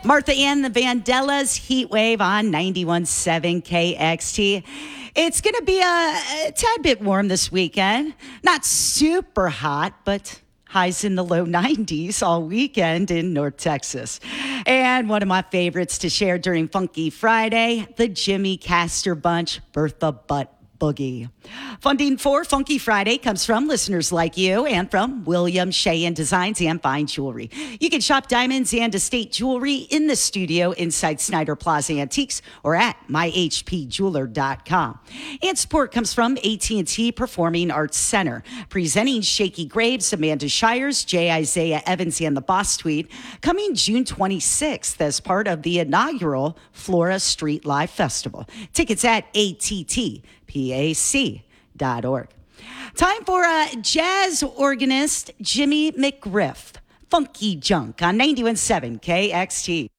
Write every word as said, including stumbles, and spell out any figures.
Martha Ann, the Vandellas, Heat Wave on ninety-one point seven K X T. It's going to be a, a tad bit warm this weekend. Not super hot, but highs in the low nineties all weekend in North Texas. And one of my favorites to share during Funky Friday, the Jimmy Castor Bunch Bertha Butt Boogie. Funding for Funky Friday comes from listeners like you and from William Sheehan Designs and Fine Jewelry. You can shop diamonds and estate jewelry in the studio inside Snyder Plaza Antiques or at my h p jeweler dot com. And support comes from A T and T Performing Arts Center, presenting Shakey Graves, Amanda Shires, J. Isaiah Evans, and the Boss Tweed, coming June twenty-sixth as part of the inaugural Flora Street Live Festival. Tickets at A T T P A C dot org. Time for uh, jazz organist Jimmy McGriff, Funky Junk on ninety-one point seven K X T.